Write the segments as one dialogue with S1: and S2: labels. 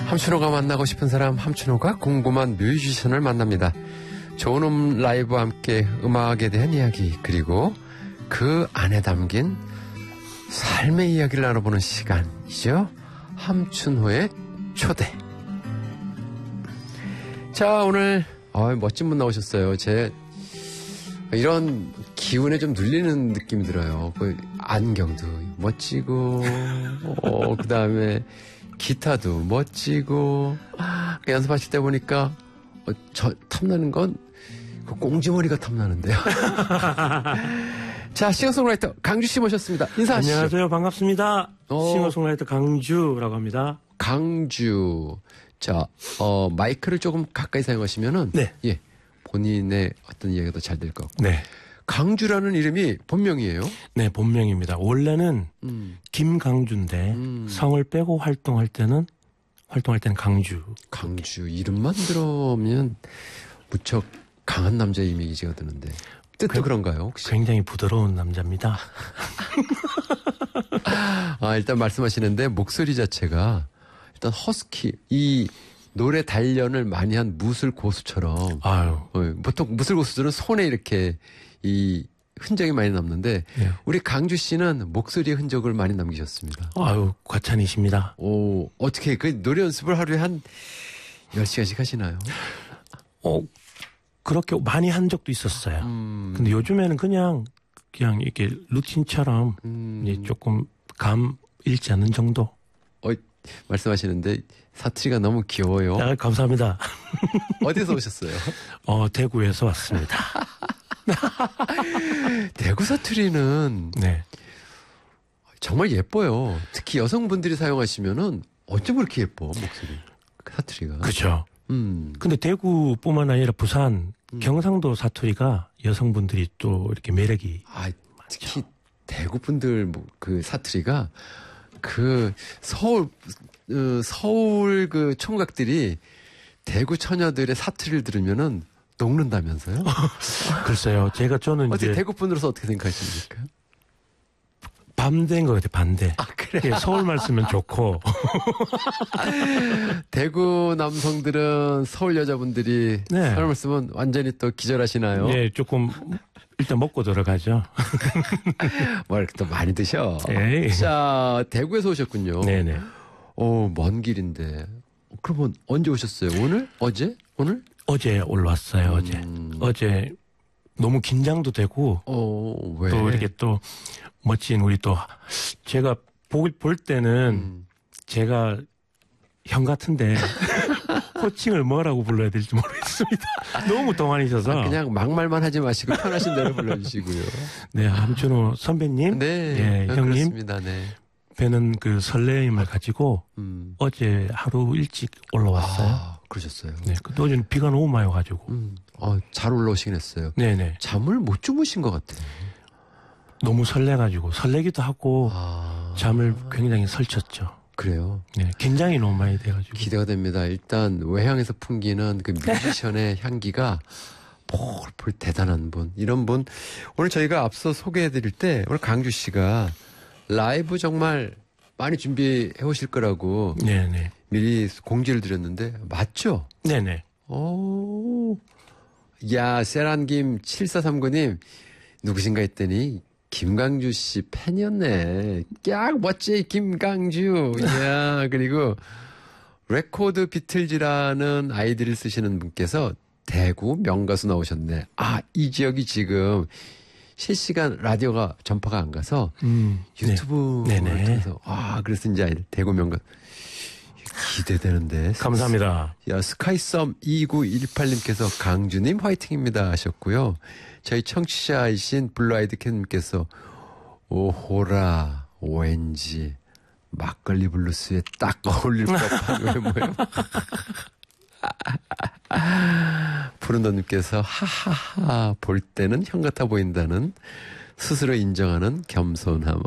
S1: 함춘호가 만나고 싶은 사람, 함춘호가 궁금한 뮤지션을 만납니다. 좋은 라이브와 함께 음악에 대한 이야기, 그리고 그 안에 담긴 삶의 이야기를 나눠보는 시간이죠. 함춘호의 초대. 자, 오늘 멋진 분 나오셨어요. 제 이런 기운에 좀 눌리는 느낌이 들어요. 그 안경도 멋지고, 그 다음에 기타도 멋지고, 연습하실 때 보니까 저 탐나는 건 그 꽁지머리가 탐나는데요. 자, 싱어송라이터 강주씨 모셨습니다. 인사하시죠.
S2: 안녕하세요. 반갑습니다. 싱어송라이터 강주라고 합니다.
S1: 강주. 자, 마이크를 조금 가까이 사용하시면은
S2: 네.
S1: 예, 본인의 어떤 이야기가 더 잘 될 것 같고.
S2: 네.
S1: 강주라는 이름이 본명이에요?
S2: 네, 본명입니다. 원래는 김강주인데 성을 빼고 활동할 때는 강주.
S1: 강주 이름만 들어오면 무척 강한 남자의 이미지가 드는데 뜻도 그런가요, 혹시?
S2: 굉장히 부드러운 남자입니다.
S1: 일단 말씀하시는데 목소리 자체가 일단 허스키, 이 노래 단련을 많이 한 무술 고수처럼.
S2: 아유.
S1: 보통 무술 고수들은 손에 이렇게 이 흔적이 많이 남는데
S2: 네.
S1: 우리 강주 씨는 목소리의 흔적을 많이 남기셨습니다.
S2: 아유, 과찬이십니다.
S1: 어떻게 그 노래 연습을 하루에 한 10시간씩 하시나요?
S2: 그렇게 많이 한 적도 있었어요. 근데 요즘에는 그냥 이렇게 루틴처럼 이제 조금 감 잃지 않는 정도.
S1: 말씀하시는데 사투리가 너무 귀여워요.
S2: 아, 감사합니다.
S1: 어디서 오셨어요?
S2: 대구에서 왔습니다.
S1: 대구 사투리는
S2: 네.
S1: 정말 예뻐요. 특히 여성분들이 사용하시면은 어쩜 그렇게 예뻐, 목소리. 사투리가.
S2: 그렇죠. 근데 대구뿐만 아니라 부산, 경상도 사투리가 여성분들이 또 이렇게 매력이
S1: 특히 대구 분들 그 사투리가 그 서울 그 총각들이 대구 처녀들의 사투리를 들으면은 녹는다면서요?
S2: 글쎄요. 저는
S1: 어떻게
S2: 이제
S1: 대구 분으로서 어떻게 생각하십니까?
S2: 반대인 것 같아요. 반대.
S1: 그래.
S2: 서울말 쓰면 좋고.
S1: 대구 남성들은 서울 여자분들이
S2: 네.
S1: 서울말 쓰면 완전히 또 기절하시나요?
S2: 네, 조금 일단 먹고 들어가죠.
S1: 뭘 이렇게 또 많이 드셔.
S2: 에이.
S1: 자, 대구에서 오셨군요.
S2: 네네.
S1: 먼 길인데. 그러면 언제 오셨어요? 오늘? 어제? 오늘?
S2: 어제 올라왔어요. 어제 너무 긴장도 되고.
S1: 왜?
S2: 또 이렇게 또 멋진 우리 또 제가 볼 때는 제가 형 같은데 호칭을 뭐라고 불러야 될지 모르겠습니다. 너무 동안이셔서.
S1: 그냥 막말만 하지 마시고 편하신 대로 불러주시고요.
S2: 네, 함춘호 선배님.
S1: 네.
S2: 형님.
S1: 그렇습니다. 네.
S2: 뵈는 그 설레임을 가지고 어제 하루 일찍 올라왔어요.
S1: 그러셨어요.
S2: 네, 근데 어제는 비가 너무 많이 와가지고.
S1: 잘 올라오시긴 했어요.
S2: 네네.
S1: 잠을 못 주무신 것 같아요.
S2: 너무 설레가지고 설레기도 하고 잠을 굉장히 설쳤죠.
S1: 그래요?
S2: 네, 긴장이 너무 많이 돼가지고.
S1: 기대가 됩니다. 일단 외향에서 풍기는 그 뮤지션의 향기가 폴폴 대단한 분. 이런 분 오늘 저희가 앞서 소개해드릴 때 오늘 강주 씨가 라이브 정말 많이 준비해 오실 거라고
S2: 네네.
S1: 미리 공지를 드렸는데 맞죠?
S2: 네네.
S1: 야, 세란김 7439님 누구신가 했더니 김강주 씨 팬이었네. 깍 멋지 김강주. 야, 그리고 레코드 비틀즈라는 아이디를 쓰시는 분께서 대구 명가수 나오셨네. 이 지역이 지금 실시간 라디오가 전파가 안 가서 유튜브를 통해서 그래서 이제 대구 명가수 기대되는데.
S2: 감사합니다.
S1: 야, 스카이썸 2918님께서 강주님 화이팅입니다 하셨고요. 저희 청취자이신 블루아이드 캔님께서 오호라 왠지 막걸리 블루스에 딱 어울릴 법한 외모예요. 푸른더님께서 하하하 볼 때는 형 같아 보인다는 스스로 인정하는 겸손함.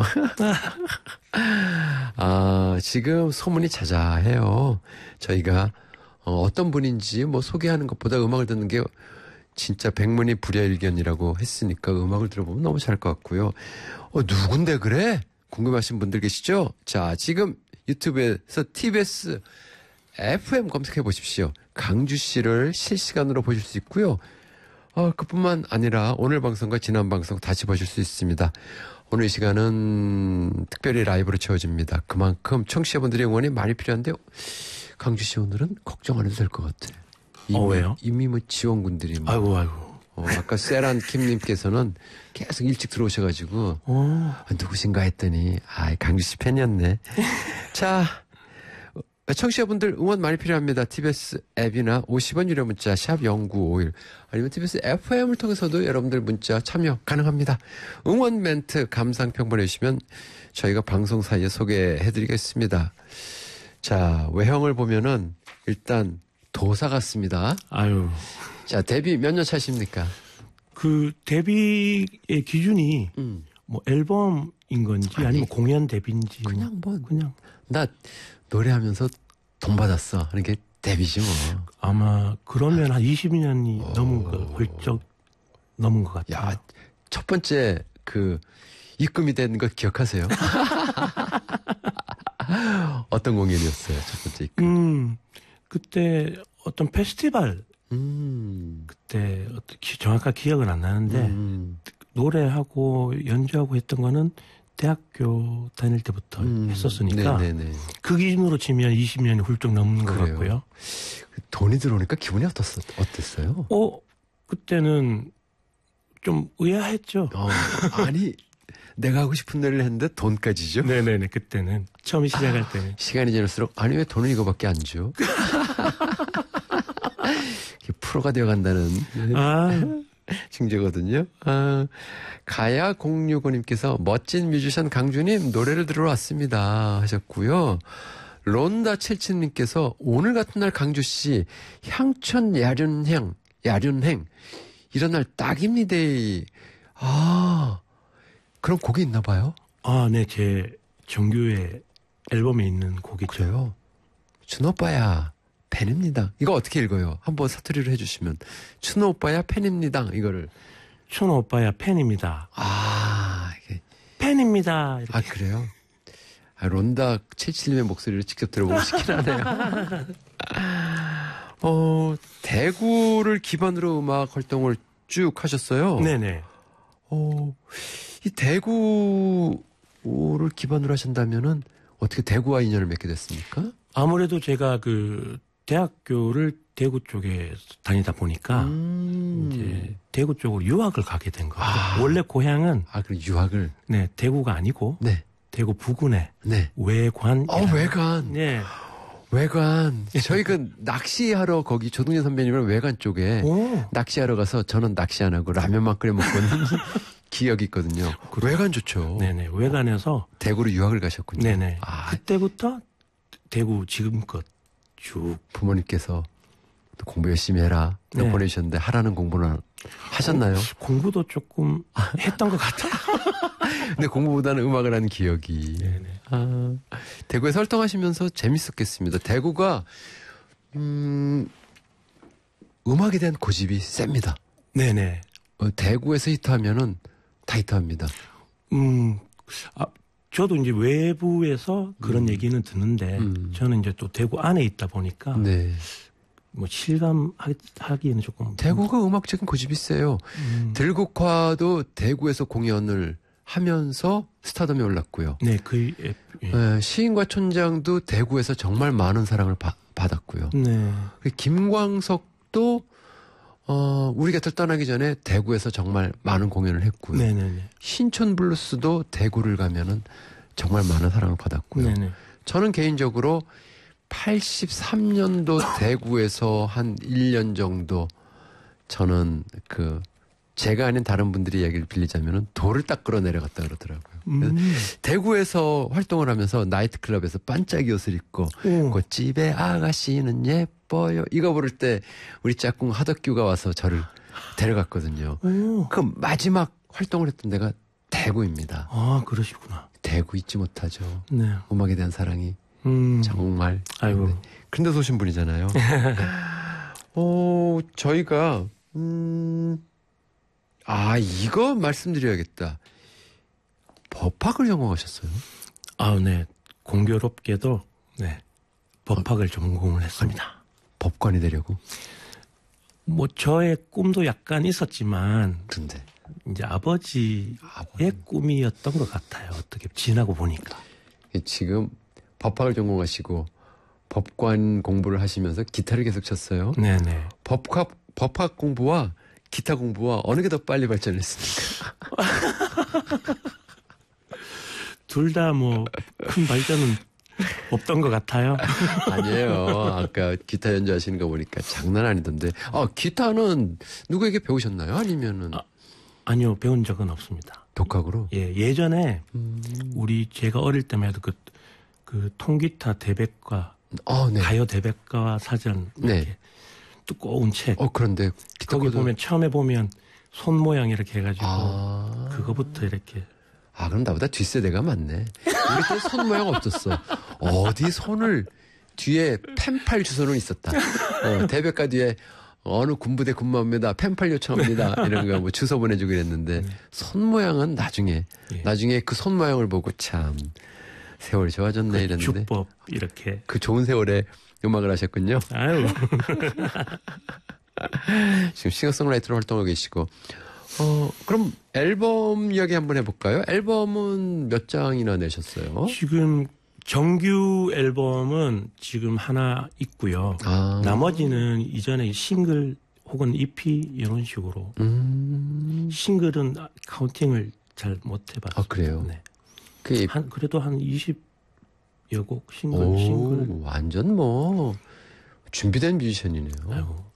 S1: 지금 소문이 자자해요. 저희가 어떤 분인지 소개하는 것보다 음악을 듣는 게 진짜 백문이 불여일견이라고 했으니까 음악을 들어보면 너무 잘할 것 같고요. 누군데 그래? 궁금하신 분들 계시죠? 자, 지금 유튜브에서 TBS FM 검색해 보십시오. 강주 씨를 실시간으로 보실 수 있고요. 그뿐만 아니라 오늘 방송과 지난 방송 다시 보실 수 있습니다. 오늘 이 시간은 특별히 라이브로 채워집니다. 그만큼 청취자분들의 응원이 많이 필요한데요. 강주 씨 오늘은 걱정 안 해도 될 것 같아요.
S2: 왜요?
S1: 이미 뭐 지원군들이
S2: 아이고.
S1: 아까 세란 킴님께서는 계속 일찍 들어오셔가지고 누구신가 했더니 강주 씨 팬이었네. 자, 청취자분들 응원 많이 필요합니다. TBS 앱이나 50원 유료 문자 샵 0951 아니면 TBS FM을 통해서도 여러분들 문자 참여 가능합니다. 응원 멘트 감상평 보내주시면 저희가 방송 사이에 소개해드리겠습니다. 자, 외형을 보면은 일단 도사 같습니다.
S2: 아유.
S1: 자, 데뷔 몇 년 차십니까?
S2: 그 데뷔의 기준이 뭐 앨범인 건지 아니면 공연 데뷔인지
S1: 그냥
S2: 그냥
S1: 나 노래하면서 돈 받았어 하는 게 데뷔지 뭐.
S2: 아마 그러면 한 20년이 넘은 거 훌쩍 넘은 것 같아요.
S1: 야, 첫 번째 그 입금이 된 거 기억하세요? 어떤 공연이었어요? 첫 번째 입금.
S2: 그때 어떤 페스티벌 그때 정확한 기억은 안 나는데 노래하고 연주하고 했던 거는 대학교 다닐 때부터 했었으니까
S1: 네네네.
S2: 그 기준으로 치면 20년이 훌쩍 넘는 것 같고요.
S1: 돈이 들어오니까 기분이 어땠어요?
S2: 그때는 좀 의아했죠.
S1: 아니 내가 하고 싶은 노래를 했는데 돈까지죠?
S2: 네네네. 그때는 처음 시작할 때는
S1: 시간이 지날수록 아니 왜 돈은 이거밖에 안 줘? 프로가 되어간다는 징조거든요. 가야 065님께서 멋진 뮤지션 강주님 노래를 들으러 왔습니다 하셨고요. 론다 77님께서 오늘 같은 날 강주씨 향천 야륜행 이런 날 딱입니다. 그런 곡이 있나 봐요?
S2: 네. 제 정규의 앨범에 있는 곡이죠.
S1: 그래요? 준오빠야 팬입니다. 이거 어떻게 읽어요? 한번 사투리로 해주시면 준오빠야 팬입니다. 이거를
S2: 준오빠야 팬입니다.
S1: 이게
S2: 팬입니다. 이렇게.
S1: 그래요? 론다 77님의 목소리를 직접 들어보고 싶긴 하네요. 대구를 기반으로 음악 활동을 쭉 하셨어요.
S2: 네네.
S1: 이 대구를 기반으로 하신다면은 어떻게 대구와 인연을 맺게 됐습니까?
S2: 아무래도 제가 그 대학교를 대구 쪽에 다니다 보니까 이제 대구 쪽으로 유학을 가게 된 거예요. 원래 고향은
S1: 그럼 유학을
S2: 대구가 아니고 대구 부근에 외관.
S1: 외관.
S2: 네.
S1: 외관. 저희 낚시하러 거기 조동현 선배님은 외관 쪽에 낚시하러 가서 저는 낚시 안 하고 라면만 끓여 먹고는 기억이 있거든요. 외관 좋죠.
S2: 네네. 외관에서
S1: 대구로 유학을 가셨군요.
S2: 네네. 그때부터 대구 지금껏 쭉
S1: 부모님께서 또 공부 열심히 해라 보내주셨는데 하라는 공부는 하셨나요?
S2: 공부도 조금 했던 것 같아요.
S1: 근데 공부보다는 음악을 하는 기억이.
S2: 네네.
S1: 대구에서 활동하시면서 재밌었겠습니다. 대구가 음악에 대한 고집이 셉니다.
S2: 네네.
S1: 대구에서 히트하면은 다 히트합니다.
S2: 저도 이제 외부에서 그런 얘기는 듣는데 저는 이제 또 대구 안에 있다 보니까 뭐 실감하기에는 조금
S1: 대구가 음악적인 고집이 세요. 들국화도 대구에서 공연을 하면서 스타덤에 올랐고요.
S2: 네,
S1: 시인과 촌장도 대구에서 정말 많은 사랑을 받았고요.
S2: 네.
S1: 김광석도 우리 곁을 떠나기 전에 대구에서 정말 많은 공연을 했고요.
S2: 네네네.
S1: 신촌 블루스도 대구를 가면은 정말 많은 사랑을 받았고요.
S2: 네네.
S1: 저는 개인적으로 83년도 대구에서 한 1년 정도 저는 제가 아닌 다른 분들이 얘기를 빌리자면은 돌을 닦으러 내려갔다 그러더라고요. 대구에서 활동을 하면서 나이트클럽에서 반짝이 옷을 입고 꽃집에 아가씨는 예뻐요. 이거 부를 때 우리 짝꿍 하덕규가 와서 저를 데려갔거든요. 그 마지막 활동을 했던 데가 대구입니다.
S2: 그러시구나.
S1: 대구 잊지 못하죠.
S2: 네.
S1: 음악에 대한 사랑이 정말.
S2: 아이고.
S1: 그런 데서 오신 분이잖아요. 저희가 이거 말씀드려야겠다. 법학을 전공하셨어요?
S2: 네. 공교롭게도, 네. 법학을 전공을 했습니다.
S1: 법관이 되려고?
S2: 뭐 저의 꿈도 약간 있었지만
S1: 근데
S2: 이제 아버지의 꿈이었던 것 같아요. 어떻게 지나고 보니까.
S1: 지금 법학을 전공하시고 법관 공부를 하시면서 기타를 계속 쳤어요.
S2: 네네.
S1: 법학 공부와 기타 공부와 어느 게 더 빨리 발전했습니까?
S2: 둘 다 뭐 큰 발전은 없던 것 같아요.
S1: 아니에요. 아까 기타 연주하시는 거 보니까 장난 아니던데. 기타는 누구에게 배우셨나요? 아니면은?
S2: 아니요, 배운 적은 없습니다.
S1: 독학으로?
S2: 예, 예전에 제가 어릴 때만 해도 그 통기타 대백과
S1: 네.
S2: 가요 대백과 사전 이렇게
S1: 네.
S2: 두꺼운 책.
S1: 그런데 기타
S2: 거기
S1: 코드...
S2: 보면 처음에 보면 손 모양 이렇게 해가지고 그거부터 이렇게.
S1: 그럼 나보다 뒷세대가 많네. 우리 때 손 모양 없었어. 어디 손을 뒤에 펜팔 주소는 있었다. 대백과 뒤에 어느 군부대 군마입니다. 펜팔 요청합니다. 이런 거 뭐 주소 보내주고 이랬는데 손 모양은 나중에 그 손 모양을 보고 참 세월이 좋아졌네 이랬는데.
S2: 주법 이렇게.
S1: 그 좋은 세월에 음악을 하셨군요.
S2: 아유.
S1: 지금 싱어송라이터로 활동하고 계시고. 그럼 앨범 이야기 한번 해볼까요? 앨범은 몇 장이나 내셨어요?
S2: 지금 정규 앨범은 지금 하나 있고요. 나머지는 이전에 싱글 혹은 EP 이런 식으로. 싱글은 카운팅을 잘 못 해봤어요.
S1: 그래요?
S2: 네. 그래도 한 20여 곡 싱글.
S1: 완전 뭐 준비된 뮤지션이네요.
S2: 아이고,